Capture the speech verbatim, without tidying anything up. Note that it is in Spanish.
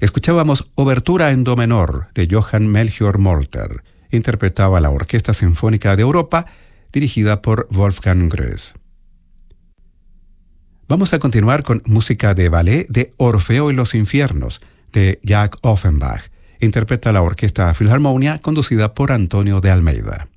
Escuchábamos Obertura en Do menor de Johann Melchior Molter. Interpretaba la Orquesta Sinfónica de Europa, dirigida por Wolfgang Groes. Vamos a continuar con música de ballet de Orfeo y los infiernos, de Jacques Offenbach. Interpreta la Orquesta Philharmonia, conducida por Antonio de Almeida.